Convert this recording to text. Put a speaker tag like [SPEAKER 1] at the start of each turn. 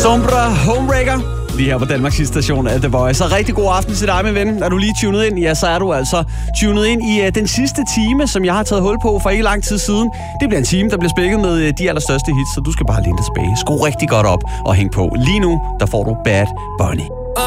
[SPEAKER 1] Sombra Homebreaker, lige her på Danmarks station af The Voice. Og rigtig god aften til dig, min ven. Er du lige tunet ind? Ja, så er du altså tunet ind i den sidste time, som jeg har taget hul på for ikke lang tid siden. Det bliver en time, der bliver spækket med de allerstørste hits, så du skal bare læne dig tilbage. Skru rigtig godt op og hæng på. Lige nu, der får du Bad Bunny.